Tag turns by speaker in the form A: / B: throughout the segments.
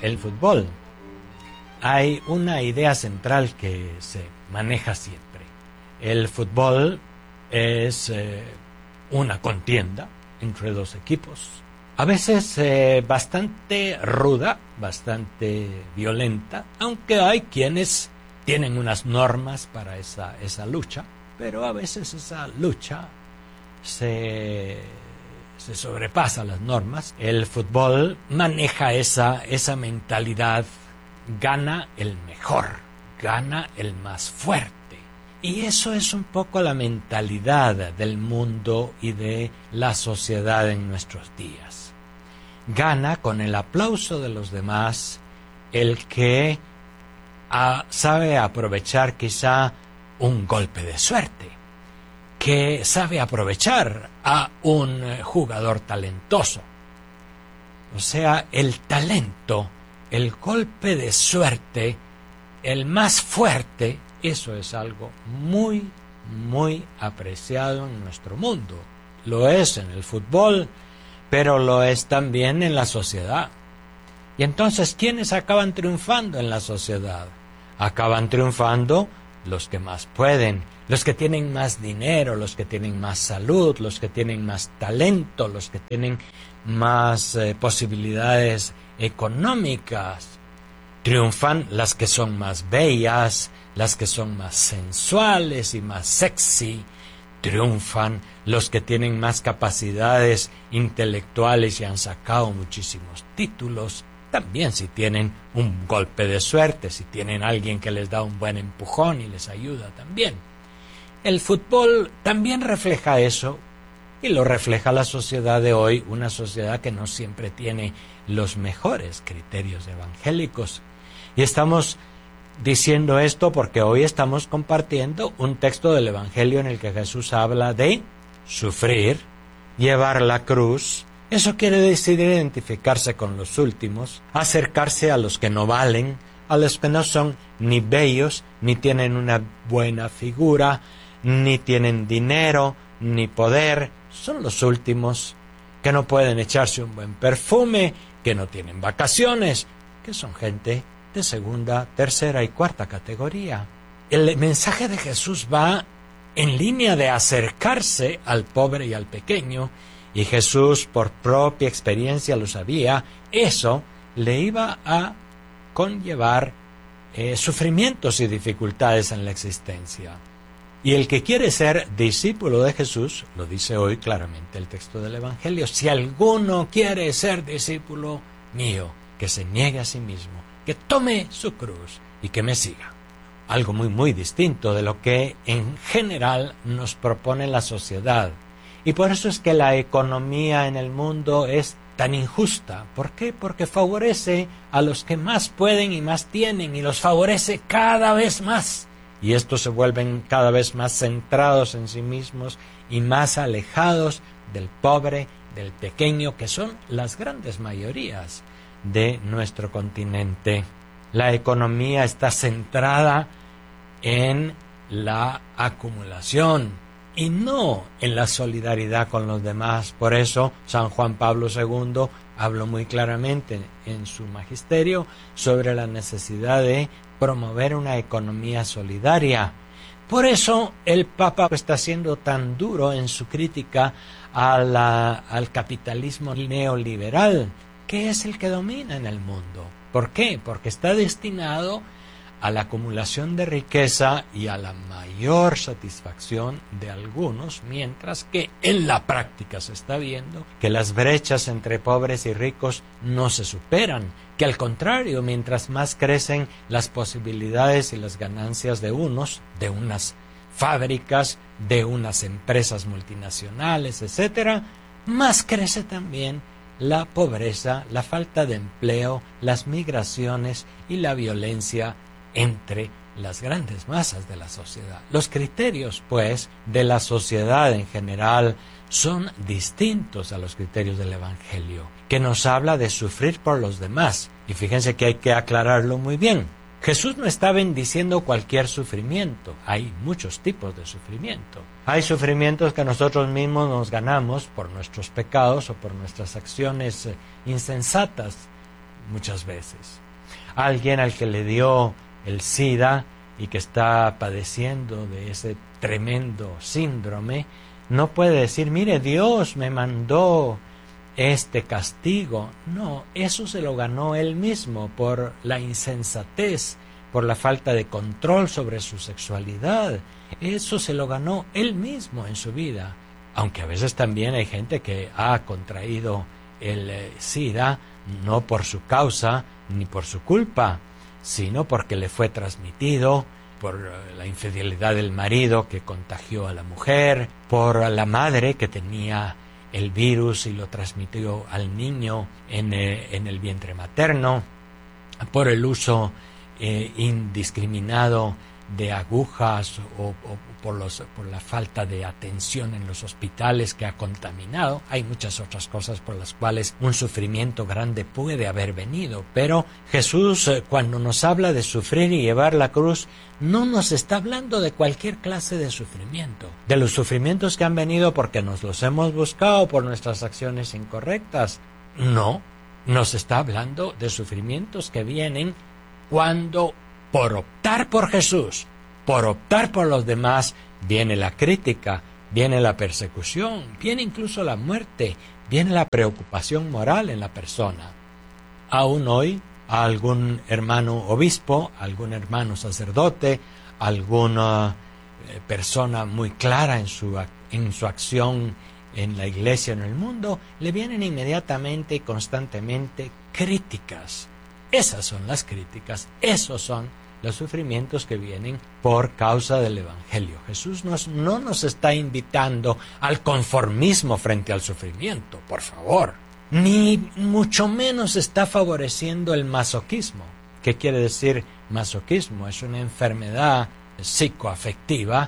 A: el fútbol, hay una idea central que se maneja siempre. El fútbol es una contienda entre dos equipos, a veces bastante ruda, bastante violenta, aunque hay quienes tienen unas normas para esa lucha, pero a veces esa lucha se sobrepasa las normas. El fútbol maneja esa mentalidad: gana el mejor, gana el más fuerte. Y eso es un poco la mentalidad del mundo y de la sociedad en nuestros días. Gana con el aplauso de los demás el que sabe aprovechar quizá un golpe de suerte, que sabe aprovechar a un jugador talentoso. O sea, el talento, el golpe de suerte, el más fuerte, eso es algo muy, muy apreciado en nuestro mundo. Lo es en el fútbol, pero lo es también en la sociedad. Y entonces, ¿quiénes acaban triunfando en la sociedad? Acaban triunfando los que más pueden, los que tienen más dinero, los que tienen más salud, los que tienen más talento, los que tienen más posibilidades económicas. Triunfan las que son más bellas, las que son más sensuales y más sexy. Triunfan los que tienen más capacidades intelectuales y han sacado muchísimos títulos. También si tienen un golpe de suerte, si tienen alguien que les da un buen empujón y les ayuda también. El fútbol también refleja eso, y lo refleja la sociedad de hoy, una sociedad que no siempre tiene los mejores criterios evangélicos. Y estamos diciendo esto porque hoy estamos compartiendo un texto del Evangelio en el que Jesús habla de sufrir, llevar la cruz. Eso quiere decir identificarse con los últimos, acercarse a los que no valen, a los que no son ni bellos, ni tienen una buena figura, ni tienen dinero, ni poder. Son los últimos, que no pueden echarse un buen perfume, que no tienen vacaciones, que son gente de segunda, tercera y cuarta categoría. El mensaje de Jesús va en línea de acercarse al pobre y al pequeño, y Jesús, por propia experiencia, lo sabía. Eso le iba a conllevar sufrimientos y dificultades en la existencia. Y el que quiere ser discípulo de Jesús, lo dice hoy claramente el texto del Evangelio: si alguno quiere ser discípulo mío, que se niegue a sí mismo, que tome su cruz y que me siga. Algo muy, muy distinto de lo que en general nos propone la sociedad. Y por eso es que la economía en el mundo es tan injusta. ¿Por qué? Porque favorece a los que más pueden y más tienen, y los favorece cada vez más. Y estos se vuelven cada vez más centrados en sí mismos y más alejados del pobre, del pequeño, que son las grandes mayorías de nuestro continente. La economía está centrada en la acumulación y no en la solidaridad con los demás. Por eso San Juan Pablo II habló muy claramente en su magisterio sobre la necesidad de promover una economía solidaria. Por eso el Papa está siendo tan duro en su crítica al capitalismo neoliberal, que es el que domina en el mundo. ¿Por qué? Porque está destinado a la acumulación de riqueza y a la mayor satisfacción de algunos, mientras que en la práctica se está viendo que las brechas entre pobres y ricos no se superan, que al contrario, mientras más crecen las posibilidades y las ganancias de unos, de unas fábricas, de unas empresas multinacionales, etcétera, más crece también la pobreza, la falta de empleo, las migraciones y la violencia entre las grandes masas de la sociedad. Los criterios, pues, de la sociedad en general son distintos a los criterios del Evangelio, que nos habla de sufrir por los demás. Y fíjense que hay que aclararlo muy bien. Jesús no está bendiciendo cualquier sufrimiento. Hay muchos tipos de sufrimiento. Hay sufrimientos que nosotros mismos nos ganamos por nuestros pecados o por nuestras acciones insensatas. muchas veces. Alguien al que le dio el SIDA y que está padeciendo de ese tremendo síndrome, no puede decir, mire, Dios me mandó este castigo. No, eso se lo ganó él mismo por la insensatez, por la falta de control sobre su sexualidad. Eso se lo ganó él mismo en su vida. Aunque a veces también hay gente que ha contraído el SIDA no por su causa ni por su culpa, sino porque le fue transmitido por la infidelidad del marido que contagió a la mujer, por la madre que tenía el virus y lo transmitió al niño en el vientre materno, por el uso indiscriminado de agujas o por la falta de atención en los hospitales que ha contaminado. Hay muchas otras cosas por las cuales un sufrimiento grande puede haber venido, pero Jesús, cuando nos habla de sufrir y llevar la cruz, no nos está hablando de cualquier clase de sufrimiento, de los sufrimientos que han venido porque nos los hemos buscado por nuestras acciones incorrectas. No, nos está hablando de sufrimientos que vienen cuando, por optar por Jesús, por optar por los demás, viene la crítica, viene la persecución, viene incluso la muerte, viene la preocupación moral en la persona. Aún hoy, a algún hermano obispo, algún hermano sacerdote, alguna persona muy clara en su acción en la iglesia, en el mundo, le vienen inmediatamente y constantemente críticas. Esas son las críticas, esos son los sufrimientos que vienen por causa del Evangelio. Jesús no nos está invitando al conformismo frente al sufrimiento, por favor. Ni mucho menos está favoreciendo el masoquismo. ¿Qué quiere decir masoquismo? Es una enfermedad psicoafectiva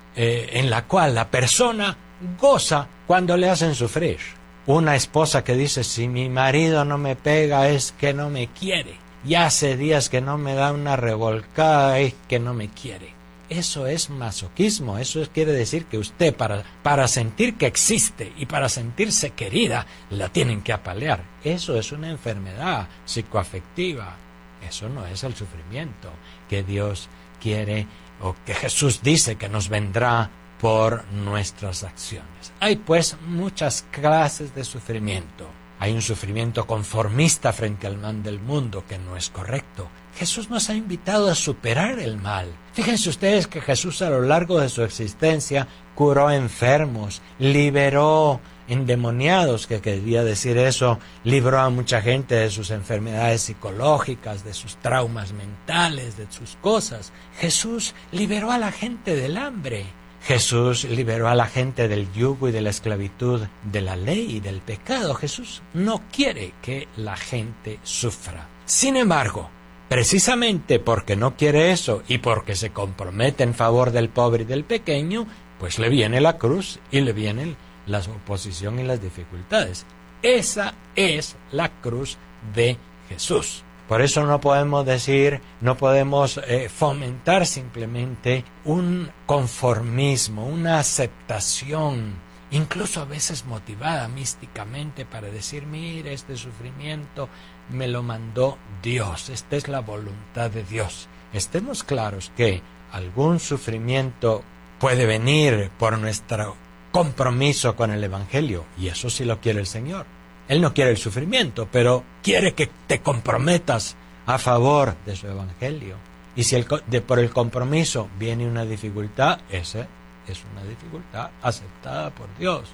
A: en la cual la persona goza cuando le hacen sufrir. Una esposa que dice, si mi marido no me pega es que no me quiere. Y hace días que no me da una revolcada es que no me quiere. Eso es masoquismo. Eso quiere decir que usted para sentir que existe y para sentirse querida la tienen que apalear. Eso es una enfermedad psicoafectiva. Eso no es el sufrimiento que Dios quiere o que Jesús dice que nos vendrá por nuestras acciones. Hay pues muchas clases de sufrimiento. Hay un sufrimiento conformista frente al mal del mundo que no es correcto. Jesús nos ha invitado a superar el mal. Fíjense ustedes que Jesús a lo largo de su existencia curó enfermos, liberó endemoniados, que quería decir eso, libró a mucha gente de sus enfermedades psicológicas, de sus traumas mentales, de sus cosas. Jesús liberó a la gente del hambre. Jesús liberó a la gente del yugo y de la esclavitud de la ley y del pecado. Jesús no quiere que la gente sufra. Sin embargo, precisamente porque no quiere eso y porque se compromete en favor del pobre y del pequeño, pues le viene la cruz y le vienen la oposición y las dificultades. Esa es la cruz de Jesús. Por eso no podemos decir, no podemos fomentar simplemente un conformismo, una aceptación, incluso a veces motivada místicamente para decir, mire, este sufrimiento me lo mandó Dios, esta es la voluntad de Dios. Estemos claros que algún sufrimiento puede venir por nuestro compromiso con el Evangelio, y eso sí lo quiere el Señor. Él no quiere el sufrimiento, pero quiere que te comprometas a favor de su Evangelio. Y si por el compromiso viene una dificultad, esa es una dificultad aceptada por Dios.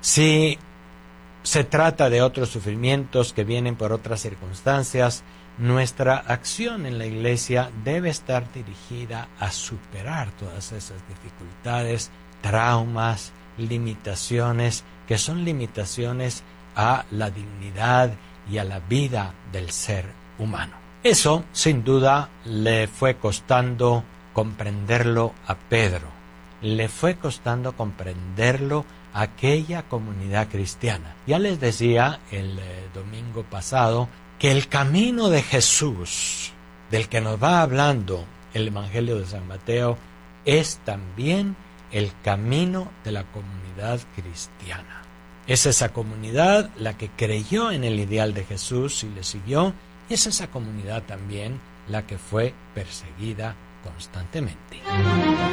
A: Si se trata de otros sufrimientos que vienen por otras circunstancias, nuestra acción en la iglesia debe estar dirigida a superar todas esas dificultades, traumas, limitaciones, que son limitaciones a la dignidad y a la vida del ser humano. Eso, sin duda, le fue costando comprenderlo a Pedro. Le fue costando comprenderlo a aquella comunidad cristiana. Ya les decía el domingo pasado que el camino de Jesús, del que nos va hablando el Evangelio de San Mateo, es también el camino de la comunidad cristiana. Es esa comunidad la que creyó en el ideal de Jesús y le siguió Y es esa comunidad también la que fue perseguida constantemente.